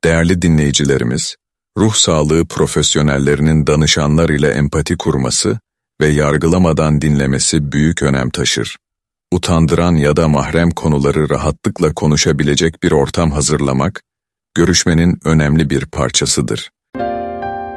Değerli dinleyicilerimiz, ruh sağlığı profesyonellerinin danışanlar ile empati kurması ve yargılamadan dinlemesi büyük önem taşır. Utandıran ya da mahrem konuları rahatlıkla konuşabilecek bir ortam hazırlamak, görüşmenin önemli bir parçasıdır.